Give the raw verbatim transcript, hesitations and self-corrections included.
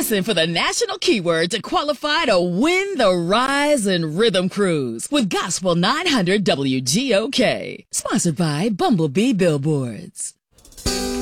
Listen for the national keyword to qualify to win the Rise and Rhythm Cruise with Gospel nine hundred W G O K. Sponsored by Bumblebee Billboards.